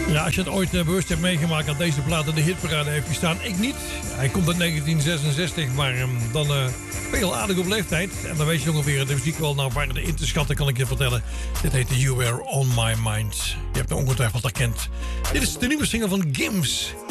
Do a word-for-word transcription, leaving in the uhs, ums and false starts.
Ja, als je het ooit uh, bewust hebt meegemaakt dat deze plaat in de hitparade heeft gestaan. Ik niet. Hij komt uit negentien zesenzestig, maar um, dan uh, ben je al aardig op leeftijd. En dan weet je ongeveer de muziek wel naar waarde in te schatten, kan ik je vertellen. Dit heet You Were On My Mind. Je hebt hem ongetwijfeld herkend. Dit is de nieuwe single van Gims.